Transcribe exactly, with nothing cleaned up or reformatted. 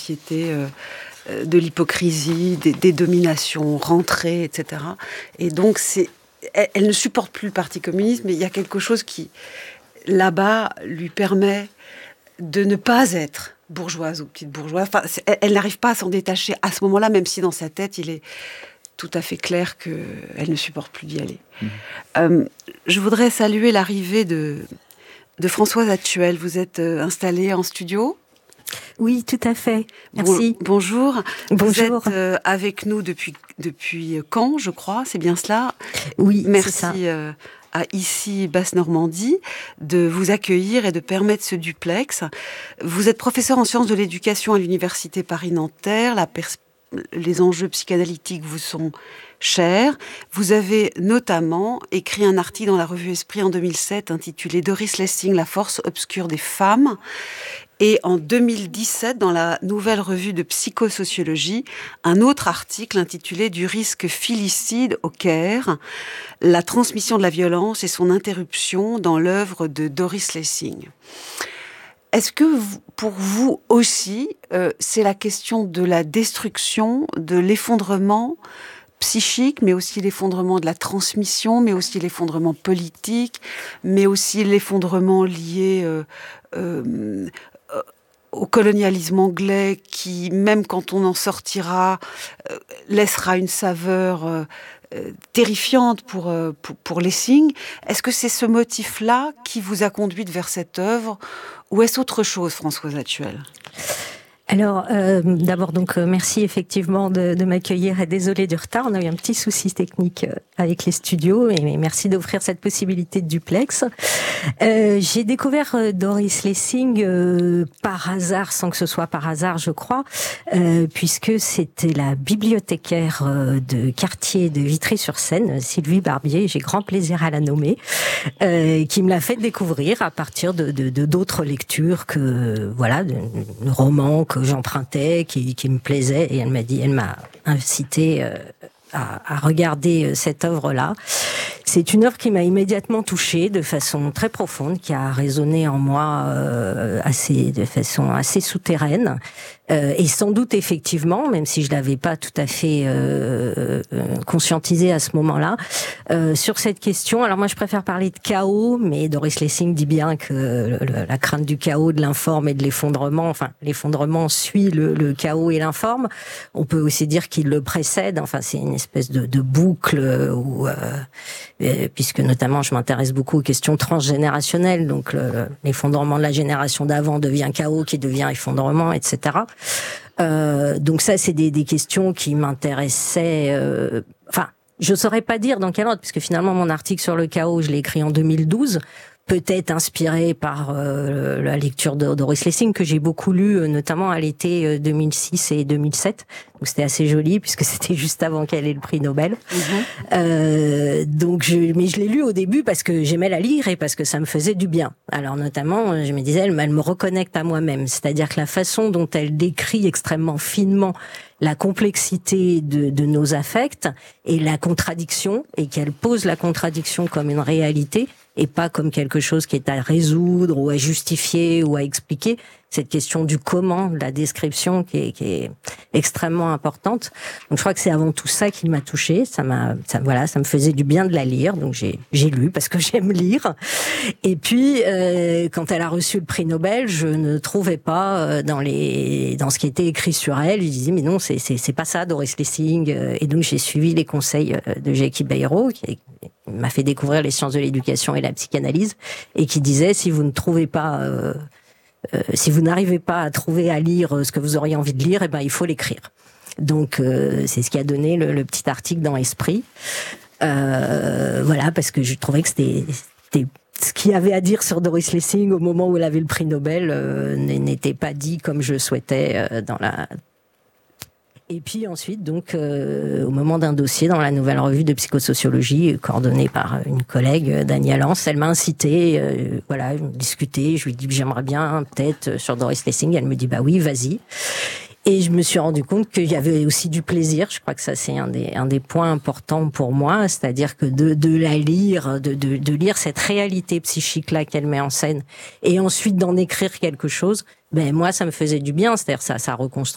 qui était euh, de l'hypocrisie, des, des dominations rentrées, et cetera. Et donc, c'est, elle, elle ne supporte plus le Parti communiste, mais il y a quelque chose qui, là-bas, lui permet de ne pas être bourgeoise ou petite bourgeoise. Enfin, elle, elle n'arrive pas à s'en détacher à ce moment-là, même si dans sa tête, il est tout à fait clair qu'elle ne supporte plus d'y aller. Mmh. Euh, je voudrais saluer l'arrivée de, de Françoise Hatuel. Vous êtes euh, installée en studio ? Oui, tout à fait. Merci. Bon, bonjour. Bonjour. Vous êtes euh, avec nous depuis, depuis Caen, je crois, c'est bien cela ? Oui, merci c'est ça. Euh, à Ici Basse-Normandie de vous accueillir et de permettre ce duplex. Vous êtes professeur en sciences de l'éducation à l'université Paris-Nanterre. La pers- les enjeux psychanalytiques vous sont chers. Vous avez notamment écrit un article dans la revue Esprit en deux mille sept intitulé « Doris Lessing, la force obscure des femmes ». Et en deux mille dix-sept, dans la nouvelle revue de psychosociologie, un autre article intitulé « Du risque filicide au Caire, la transmission de la violence et son interruption dans l'œuvre de Doris Lessing ». Est-ce que vous, pour vous aussi, euh, c'est la question de la destruction, de l'effondrement psychique, mais aussi l'effondrement de la transmission, mais aussi l'effondrement politique, mais aussi l'effondrement lié euh, euh, au colonialisme anglais qui, même quand on en sortira, euh, laissera une saveur euh, euh, terrifiante pour, euh, pour, pour Lessing. Est-ce que c'est ce motif-là qui vous a conduite vers cette œuvre ou est-ce autre chose, Françoise Hatuel ? Alors, euh, d'abord, donc, euh, merci effectivement de, de m'accueillir et désolé du retard. On a eu un petit souci technique euh, avec les studios et merci d'offrir cette possibilité de duplex. Euh, j'ai découvert euh, Doris Lessing euh, par hasard, sans que ce soit par hasard, je crois, euh, puisque c'était la bibliothécaire euh, de quartier de Vitry-sur-Seine, Sylvie Barbier, j'ai grand plaisir à la nommer, euh, qui me l'a fait découvrir à partir de, de, de d'autres lectures que, voilà, de, de romans que j'empruntais, qui, qui me plaisait, et elle m'a dit, elle m'a incité euh, à, à regarder cette œuvre-là. C'est une œuvre qui m'a immédiatement touchée de façon très profonde, qui a résonné en moi euh, assez, de façon assez souterraine, euh, et sans doute effectivement, même si je l'avais pas tout à fait euh, euh, conscientisé à ce moment-là, euh, sur cette question. Alors moi, je préfère parler de chaos, mais Doris Lessing dit bien que le, le, la crainte du chaos, de l'informe et de l'effondrement, enfin l'effondrement suit le, le chaos et l'informe. On peut aussi dire qu'il le précède. Enfin, c'est une espèce de, de boucle où euh, puisque notamment je m'intéresse beaucoup aux questions transgénérationnelles, donc le, l'effondrement de la génération d'avant devient chaos, qui devient effondrement, et cetera. Euh, donc ça, c'est des, des questions qui m'intéressaient. Euh, enfin, je saurais pas dire dans quel ordre, puisque finalement mon article sur le chaos, je l'ai écrit en deux mille douze. Peut-être inspiré par euh, la lecture de Doris Lessing que j'ai beaucoup lu, notamment à l'été deux mille six et deux mille sept. Donc c'était assez joli puisque c'était juste avant qu'elle ait le prix Nobel. Mm-hmm. Euh, donc je, mais je l'ai lu au début parce que j'aimais la lire et parce que ça me faisait du bien. Alors notamment, je me disais, elle, elle me reconnecte à moi-même, c'est-à-dire que la façon dont elle décrit extrêmement finement la complexité de, de nos affects et la contradiction, et qu'elle pose la contradiction comme une réalité et pas comme quelque chose qui est à résoudre ou à justifier ou à expliquer. Cette question du comment, de la description qui est, qui est extrêmement importante. Donc je crois que c'est avant tout ça qui m'a touchée. Ça m'a, ça, voilà, ça me faisait du bien de la lire. Donc j'ai, j'ai lu parce que j'aime lire. Et puis euh, quand elle a reçu le prix Nobel, je ne trouvais pas euh, dans les, dans ce qui était écrit sur elle. Je disais mais non, c'est, c'est, c'est pas ça, Doris Lessing. Et donc j'ai suivi les conseils de Jackie Bayrou, qui m'a fait découvrir les sciences de l'éducation et la psychanalyse, et qui disait si vous ne trouvez pas euh, Euh, si vous n'arrivez pas à trouver à lire ce que vous auriez envie de lire, eh ben il faut l'écrire. Donc euh, c'est ce qui a donné le, le petit article dans Esprit. Euh, voilà, parce que je trouvais que c'était, c'était ce qu'il y avait à dire sur Doris Lessing au moment où elle avait le prix Nobel euh, n'était pas dit comme je souhaitais euh, dans la. Et puis ensuite, donc, euh, au moment d'un dossier dans la nouvelle revue de psychosociologie, coordonnée par une collègue, Danielle Lance, elle m'a incité, euh, voilà, discuter. Je lui ai dit que j'aimerais bien, peut-être, sur Doris Lessing. Elle me dit, bah oui, vas-y. Et je me suis rendu compte qu'il y avait aussi du plaisir. Je crois que ça, c'est un des, un des points importants pour moi. C'est-à-dire que de, de la lire, de, de, de lire cette réalité psychique-là qu'elle met en scène, et ensuite d'en écrire quelque chose, ben, moi, ça me faisait du bien. C'est-à-dire, ça, ça reconstruit